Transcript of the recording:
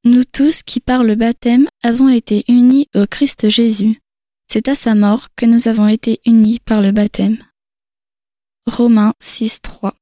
Nous tous qui par le baptême avons été unis au Christ Jésus. C'est à sa mort que nous avons été unis par le baptême. Romains 6, 3.